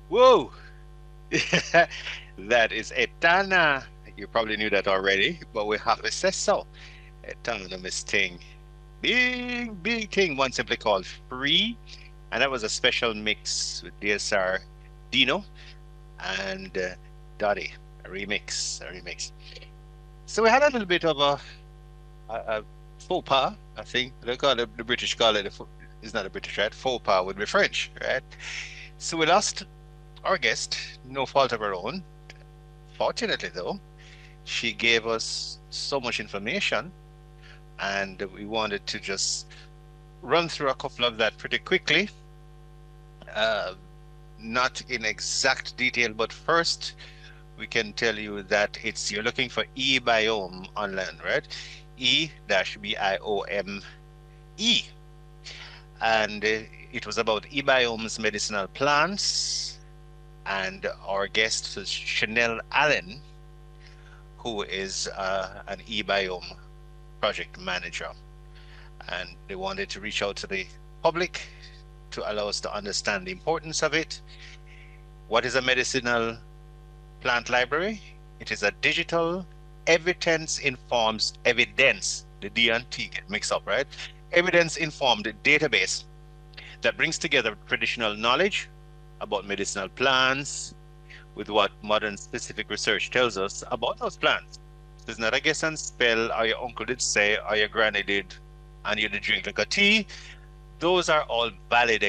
Whoa! That is Etana. You probably knew that already, but we have to say so. Etana Miss Ting. Big, big thing, one simply called Free. And that was a special mix with DSR Dino and Dottie. A remix. So we had a little bit of a faux pas, I think. They call it, the British call it, it's not a British, right? Faux pas would be French, right? So we lost our guest, no fault of her own. Fortunately, though, she gave us so much information, and we wanted to just run through a couple of that pretty quickly. Uh, Not in exact detail, but first, we can tell you that it's you're looking for eBiome on land, right? E-biome. And it was about eBiome's medicinal plants. And our guest was Chanel Allen, who is an eBiome project manager. And they wanted to reach out to the public to allow us to understand the importance of it. What is a medicinal plant library? It is a digital evidence informs evidence. The D and T get mixed up, right? Evidence informed database that brings together traditional knowledge about medicinal plants with what modern specific research tells us about those plants. It's not a guess and spell, or your uncle did say, or your granny did, and you did drink like a tea. Those are all valid